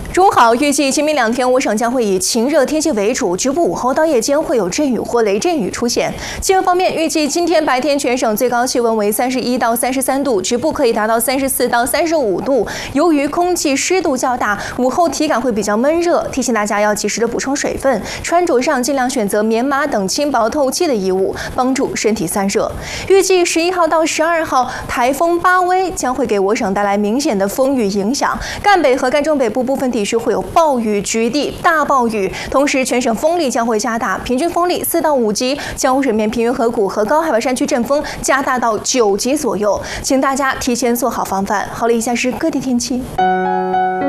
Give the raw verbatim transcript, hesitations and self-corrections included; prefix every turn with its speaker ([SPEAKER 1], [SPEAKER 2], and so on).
[SPEAKER 1] 中好，预计今明两天，我省将会以晴热天气为主，局部午后到夜间会有阵雨或雷阵雨出现。气温方面，预计今天白天全省最高气温为三十一到三十三度，局部可以达到三十四到三十五度。由于空气湿度较大，午后体感会比较闷热，提醒大家要及时的补充水分，穿着上尽量选择棉麻等轻薄透气的衣物，帮助身体散热。预计十一号到十二号，台风巴威将会给我省带来明显的风雨影响，赣北和赣中北部部分地区会有暴雨局地大暴雨，同时全省风力将会加大，平均风力四到五级，江湖水面平原河谷和高海拔山区阵风加大到九级左右，请大家提前做好防范。好了，以下是各地天气。